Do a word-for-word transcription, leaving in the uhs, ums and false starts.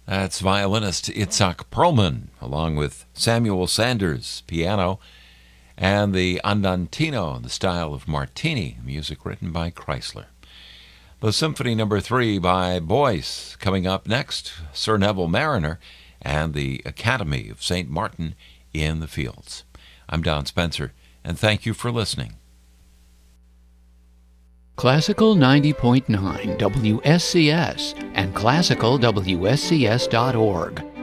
That's violinist Itzhak Perlman, along with Samuel Sanders, piano, and the Andantino in the style of Martini, music written by Chrysler. The Symphony Number Three by Boyce. Coming up next, Sir Neville Mariner and the Academy of Saint Martin in the Fields. I'm Don Spencer, and thank you for listening. Classical ninety point nine W S C S and classical W S C S dot org.